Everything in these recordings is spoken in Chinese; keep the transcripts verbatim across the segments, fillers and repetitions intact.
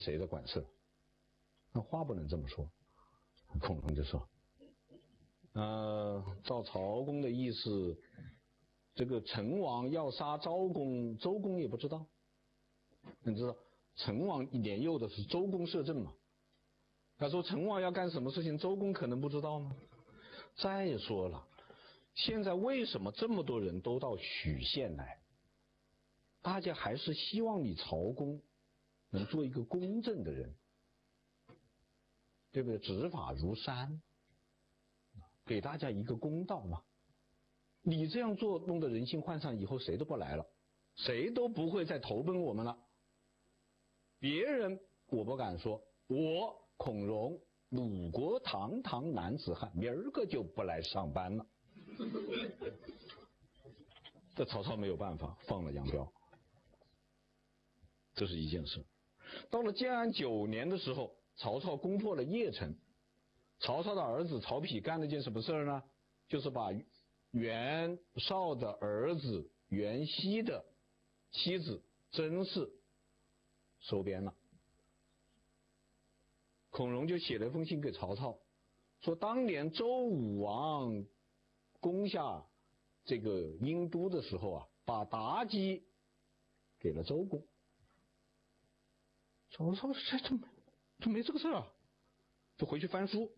谁的管事？那话不能这么说。孔融就说：“呃，照曹公的意思，这个成王要杀昭公，周公也不知道。你知道，成王年幼的是周公摄政嘛？他说成王要干什么事情，周公可能不知道吗？再说了，现在为什么这么多人都到许县来？大家还是希望你曹公能做一个公正的人。”对不对？执法如山，给大家一个公道嘛。你这样做，弄得人心涣散，以后谁都不来了，谁都不会再投奔我们了。别人我不敢说，我孔融，鲁国堂堂男子汉，明儿个就不来上班了。这曹操没有办法，放了杨彪。这是一件事。到了建安九年的时候，曹操攻破了邺城，曹操的儿子曹丕干了件什么事呢？就是把袁绍的儿子袁熙的妻子甄氏收编了。孔融就写了一封信给曹操，说当年周武王攻下这个殷都的时候啊，把妲己给了周公。曹操说这没这没这个事啊，就回去翻书，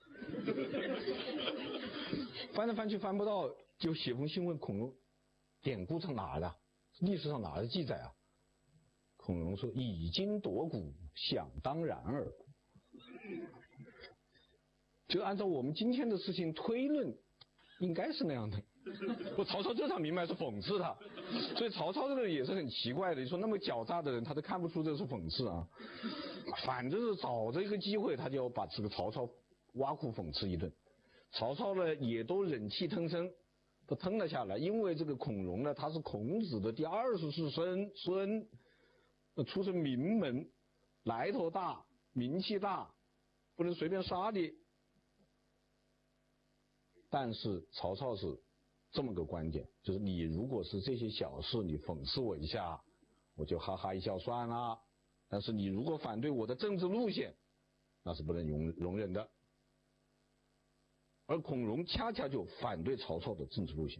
翻来翻去翻不到，就写封信问孔融，典故上哪的，历史上哪的记载啊？孔融说：“以今夺古，想当然耳。”就按照我们今天的事情推论，应该是那样的。不，曹操这场明白是讽刺他，所以曹操这个人也是很奇怪的。你说那么狡诈的人，他都看不出这是讽刺啊。反正是找着一个机会，他就要把这个曹操挖苦讽刺一顿。曹操呢，也都忍气吞声，都吞了下来。因为这个孔融呢，他是孔子的第二十世孙孙，出身名门，来头大，名气大，不能随便杀的。但是曹操是这么个观点，就是你如果是这些小事，你讽刺我一下，我就哈哈一笑算了。但是你如果反对我的政治路线，那是不能容容忍的。而孔融恰恰就反对曹操的政治路线。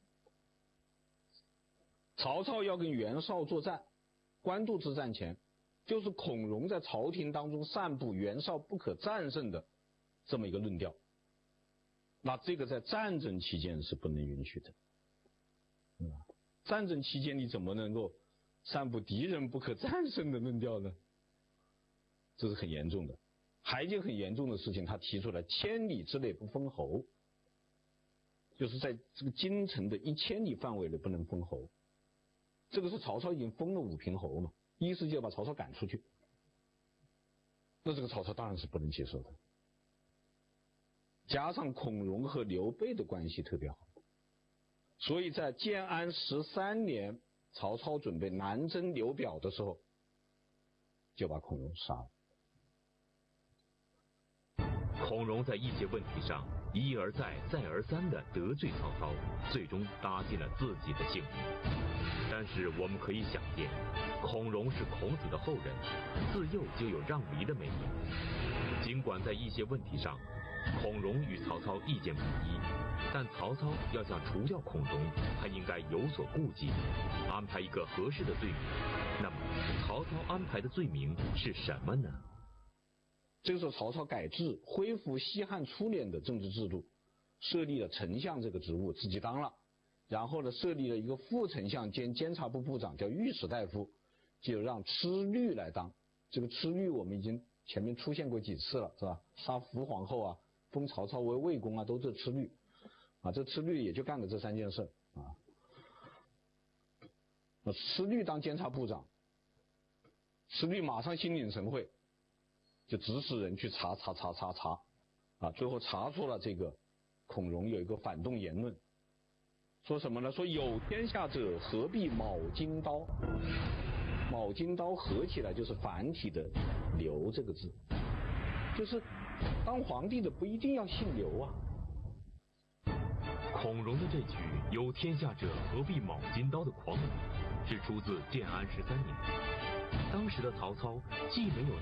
曹操要跟袁绍作战，官渡之战前，就是孔融在朝廷当中散布袁绍不可战胜的这么一个论调。那这个在战争期间是不能允许的。嗯，战争期间你怎么能够散布敌人不可战胜的论调呢？这是很严重的。还有一件很严重的事情，他提出来千里之内不封侯，就是在这个京城的一千里范围内不能封侯。这个是曹操已经封了五平侯嘛，意思就要把曹操赶出去。那这个曹操当然是不能接受的。加上孔融和刘备的关系特别好，所以在建安十三年，曹操准备南征刘表的时候，就把孔融杀了。 孔融在一些问题上一而再再而三地得罪曹操，最终搭进了自己的性命。但是我们可以想见，孔融是孔子的后人，自幼就有让梨的美名。尽管在一些问题上孔融与曹操意见不一，但曹操要想除掉孔融，他应该有所顾忌，安排一个合适的罪名。那么曹操安排的罪名是什么呢？ 这个时候曹操改制，恢复西汉初年的政治制度，设立了丞相这个职务，自己当了。然后呢，设立了一个副丞相兼监察部部长，叫御史大夫，就让郅律来当。这个郅律我们已经前面出现过几次了，是吧？杀伏皇后啊，封曹操为魏公啊，都是郅律啊。这郅律也就干了这三件事啊。那郅律当监察部长，郅律马上心领神会，就指使人去查查查查查啊，最后查出了这个孔融有一个反动言论，说什么呢？说有天下者何必卯金刀？卯金刀合起来就是繁体的刘这个字，就是当皇帝的不一定要姓刘啊。 孔融的这句有天下者何必卯金刀的狂言， 是出自建安十三年。当时的曹操既没有